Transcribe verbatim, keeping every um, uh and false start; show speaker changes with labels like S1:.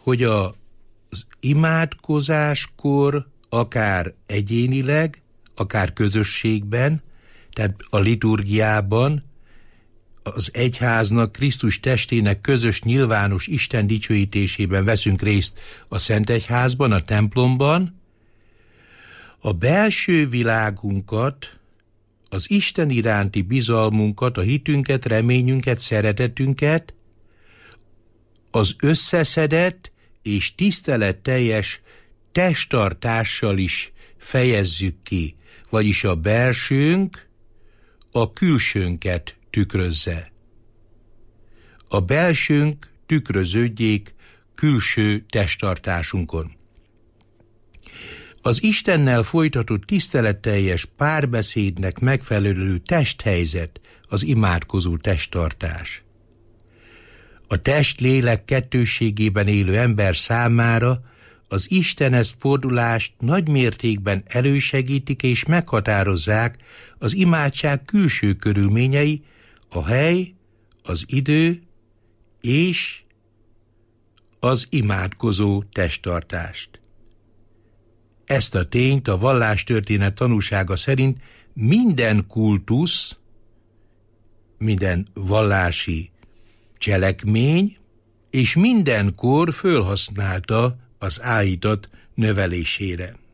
S1: hogy az imádkozáskor akár egyénileg, akár közösségben, tehát a liturgiában, az egyháznak, Krisztus testének közös nyilvános Isten dicsőítésében veszünk részt a Szentegyházban, a templomban, a belső világunkat, az Isten iránti bizalmunkat, a hitünket, reményünket, szeretetünket az összeszedett és tiszteletteljes testtartással is fejezzük ki, vagyis a belsőnk a külsőnket tükrözze. A belsőnk tükröződjék külső testtartásunkon. Az Istennel folytatott tiszteletteljes párbeszédnek megfelelő testhelyzet az imádkozó testtartás. A test-lélek kettősségében élő ember számára az Istenhez fordulást nagy mértékben elősegítik és meghatározzák az imádság külső körülményei, a hely, az idő és az imádkozó testtartást. Ezt a tényt a vallástörténet tanúsága szerint minden kultusz, minden vallási cselekmény és minden kor fölhasználta az áhítat növelésére.